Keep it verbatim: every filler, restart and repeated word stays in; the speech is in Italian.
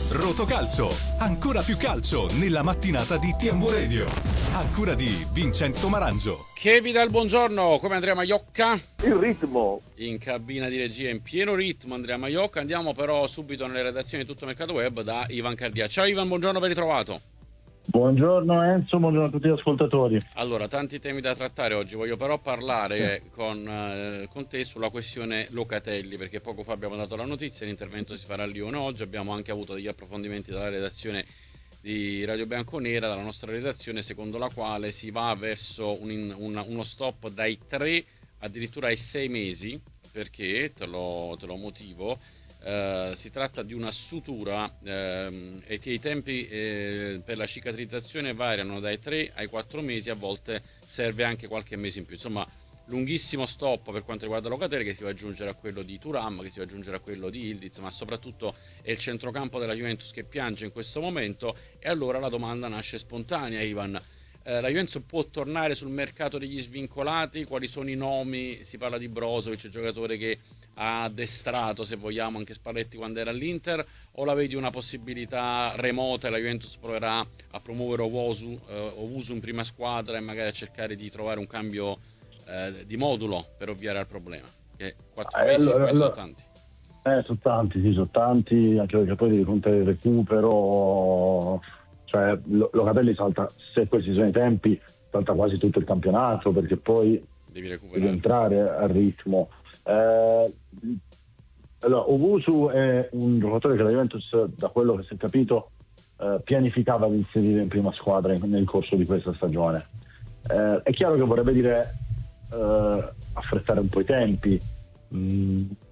Rotocalcio, ancora più calcio nella mattinata di T M U Radio. A cura di Vincenzo Marangio. Che vi dà il buongiorno, come Andrea Maiocca? Il ritmo. In cabina di regia in pieno ritmo Andrea Maiocca. Andiamo però subito nelle redazioni di Tutto Mercato Web da Ivan Cardia. Ciao Ivan, buongiorno, ben ritrovato. Buongiorno Enzo, buongiorno a tutti gli ascoltatori. Allora, tanti temi da trattare oggi, voglio però parlare sì. con, eh, con te sulla questione Locatelli, perché poco fa abbiamo dato la notizia, l'intervento si farà a Lione oggi, abbiamo anche avuto degli approfondimenti dalla redazione di Radio Bianconera, dalla nostra redazione, secondo la quale si va verso un, un, uno stop dai tre addirittura ai sei mesi, perché, te lo, te lo motivo, Uh, si tratta di una sutura uh, e i tempi uh, per la cicatrizzazione variano dai tre ai quattro mesi, a volte serve anche qualche mese in più, insomma lunghissimo stop per quanto riguarda Locatelli, che si va ad aggiungere a quello di Thuram, che si va ad aggiungere a quello di Yildiz, ma soprattutto è il centrocampo della Juventus che piange in questo momento. E allora la domanda nasce spontanea, Ivan. Uh, la Juventus può tornare sul mercato degli svincolati? Quali sono i nomi? Si parla di Brozovic, il giocatore che ha addestrato, se vogliamo, anche Spalletti quando era all'Inter, o la vedi una possibilità remota e la Juventus proverà a promuovere Owusu, eh, Owusu in prima squadra e magari a cercare di trovare un cambio eh, di modulo per ovviare al problema? Che quattro mesi eh, allora, sono tanti. Eh, sono tanti, sì, sono tanti, anche perché poi devi contare il recupero, cioè Locatelli salta, se questi sono i tempi, salta quasi tutto il campionato, perché poi devi recuperare, devi entrare al ritmo. Eh, allora, Owusu è un giocatore che la Juventus, da quello che si è capito, eh, pianificava di inserire in prima squadra in, nel corso di questa stagione. Eh, è chiaro che vorrebbe dire eh, affrettare un po' i tempi, mm,